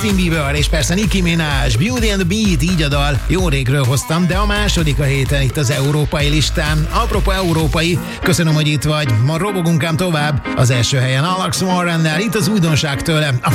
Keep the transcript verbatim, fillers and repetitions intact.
Justin Bieber és persze Nicki Minaj, Beauty and the Beat, így a dal. Jó régről hoztam, de a második a héten itt az európai listán. Apropó európai, köszönöm, hogy itt vagy. Ma robogunk ám tovább. Az első helyen Alex Warrennel, itt az újdonság tőle, a